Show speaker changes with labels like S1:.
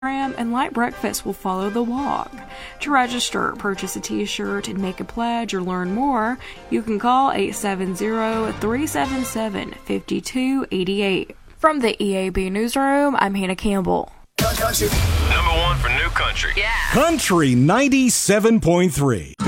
S1: and Light Breakfast will follow the walk. To register, purchase a t-shirt, and make a pledge or learn more, you can call 870-377-5288. From the EAB Newsroom, I'm Hannah Campbell.
S2: Number one for new country.
S3: Yeah.
S4: Country 97.3.